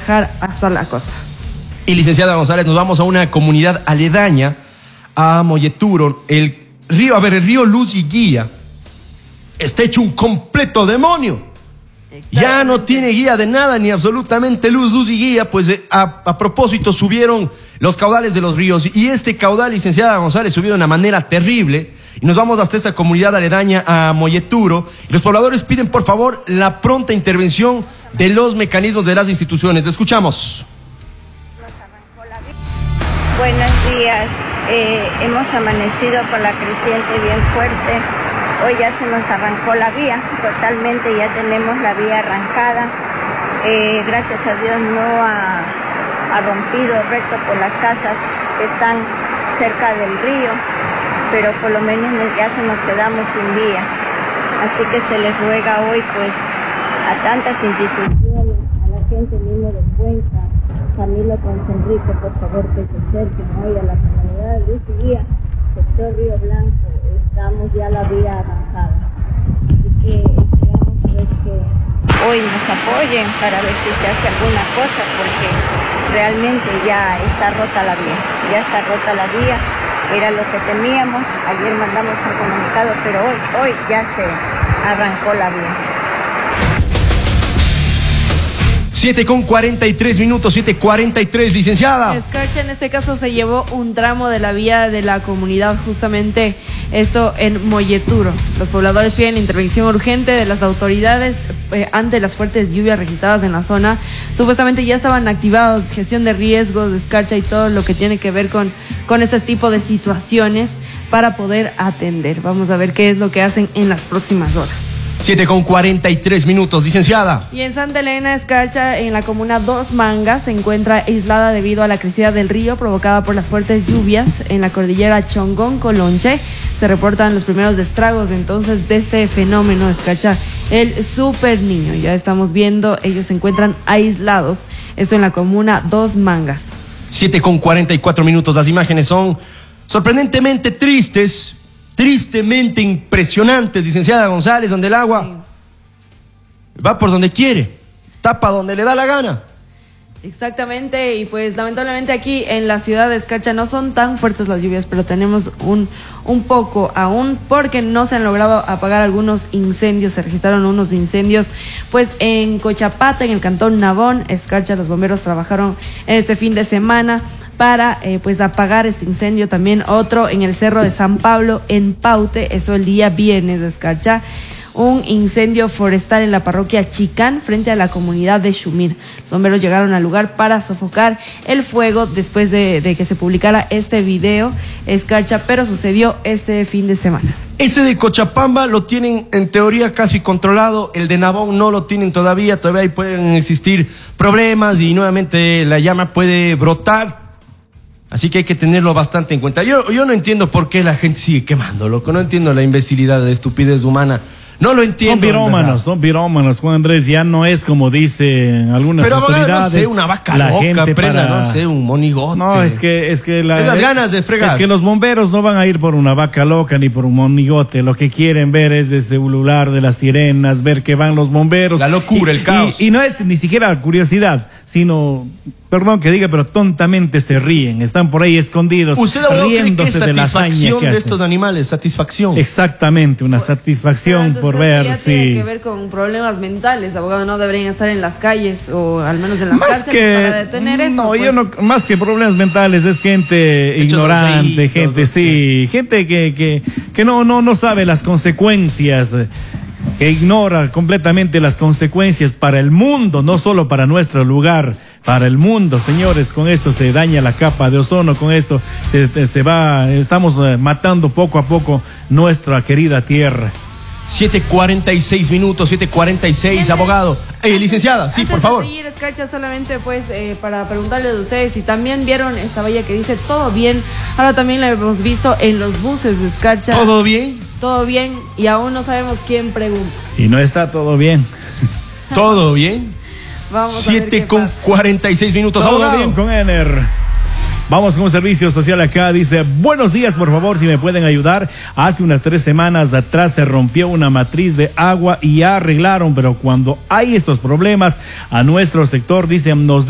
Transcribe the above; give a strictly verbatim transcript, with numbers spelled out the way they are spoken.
bajar hasta la costa. Y licenciada González, nos vamos a una comunidad aledaña a Molleturo. El río, a ver, el río Luz y Guía está hecho un completo demonio. Ya no tiene guía de nada, ni absolutamente luz, luz y guía. Pues a, a propósito subieron los caudales de los ríos. Y este caudal, licenciada González, subió de una manera terrible. Y nos vamos hasta esta comunidad aledaña a Molleturo. Y los pobladores piden, por favor, la pronta intervención de los mecanismos de las instituciones. Le escuchamos. Buenos días. Eh, hemos amanecido con la creciente bien fuerte. Hoy ya se nos arrancó la vía, totalmente ya tenemos la vía arrancada. Eh, gracias a Dios no ha, ha rompido recto por las casas que están cerca del río, pero por lo menos ya se nos quedamos sin vía. Así que se les ruega hoy pues a tantas instituciones, a la gente mismo de Cuenca, Camilo Concenrique, por favor que se acerquen hoy a la comunidad de Luz y Guía, sector Río Blanco. Estamos ya la vía avanzada. Así que esperamos pues que hoy nos apoyen para ver si se hace alguna cosa, porque realmente ya está rota la vía. Ya está rota la vía, era lo que temíamos. Ayer mandamos un comunicado, pero hoy, hoy ya se arrancó la vía. siete con cuarenta y tres minutos, siete cuarenta y tres, licenciada. Escarcha en este caso se llevó un tramo de la vía de la comunidad, justamente esto en Molleturo. Los pobladores piden intervención urgente de las autoridades eh, ante las fuertes lluvias registradas en la zona. Supuestamente ya estaban activados gestión de riesgos, de escarcha y todo lo que tiene que ver con, con este tipo de situaciones para poder atender. Vamos a ver qué es lo que hacen en las próximas horas. siete con cuarenta y tres minutos, licenciada. Y en Santa Elena, Escarcha, en la comuna Dos Mangas, se encuentra aislada debido a la crecida del río provocada por las fuertes lluvias en la cordillera Chongón-Colonche. Se reportan los primeros estragos entonces de este fenómeno, Escarcha, el super niño. Ya estamos viendo, ellos se encuentran aislados. Esto en la comuna Dos Mangas. siete con cuarenta y cuatro minutos, las imágenes son sorprendentemente tristes. Tristemente impresionantes, licenciada González, donde el agua sí. va por donde quiere, tapa donde le da la gana. Exactamente, y pues lamentablemente aquí en la ciudad de Escarcha no son tan fuertes las lluvias, pero tenemos un, un poco aún, porque no se han logrado apagar algunos incendios. Se registraron unos incendios pues en Cochapata, en el cantón Nabón, Escarcha. Los bomberos trabajaron en este fin de semana para eh, pues apagar este incendio. También otro en el Cerro de San Pablo, en Paute, esto el día viernes, de Escarcha. Un incendio forestal en la parroquia Chicán, frente a la comunidad de Shumir. Los bomberos llegaron al lugar para sofocar el fuego después de, de que se publicara este video, Escarcha, pero sucedió este fin de semana. Ese de Cochapamba lo tienen en teoría casi controlado, el de Nabón no lo tienen todavía, todavía ahí pueden existir problemas y nuevamente la llama puede brotar. Así que hay que tenerlo bastante en cuenta. Yo, yo no entiendo por qué la gente sigue quemando, loco. No entiendo la imbecilidad, la estupidez humana. No lo entiendo. Son pirómanos, son pirómanos, Juan Andrés. Ya no es como dicen algunas Pero, autoridades. Pero no sé, una vaca la loca, gente prenda, para... no sé, un monigote. No, es que... Es que la, Esas ganas de fregar. Es que los bomberos no van a ir por una vaca loca ni por un monigote. Lo que quieren ver es desde ulular de las sirenas, ver que van los bomberos. La locura, y, el caos. Y, y no es ni siquiera curiosidad, sino... Perdón que diga, pero tontamente se ríen. Están por ahí escondidos, ¿Usted riéndose cree que es de la hazaña satisfacción de estos animales? Satisfacción. Exactamente, una satisfacción por ver, ya sí. Tiene que ver con problemas mentales, abogado. No deberían estar en las calles o al menos en las Más cárceles que, para detener eso. no, pues. yo no, más que problemas mentales es gente Hechos ignorante, reídos, gente, sí, gente que, que, que no, no, no sabe las consecuencias, que ignora completamente las consecuencias para el mundo, no solo para nuestro lugar, para el mundo, señores. Con esto se daña la capa de ozono, con esto se, se va, estamos matando poco a poco nuestra querida tierra. siete cuarenta y seis minutos, siete cuarenta y seis, abogado. Eh, licenciada, sí, Antes por favor. De seguir, Escarcha, solamente pues eh, para preguntarles a ustedes si también vieron esta valla que dice todo bien. Ahora también la hemos visto en los buses de Escarcha. ¿Todo bien? Todo bien, y aún no sabemos quién pregunta. Y no está todo bien. ¿Todo bien? Vamos a ver siete qué con pasa. cuarenta y seis minutos, Todo abogado. bien con Ener. Vamos con un servicio social acá, dice, buenos días, por favor, si me pueden ayudar. Hace unas tres semanas atrás se rompió una matriz de agua y ya arreglaron, pero cuando hay estos problemas a nuestro sector, dicen, nos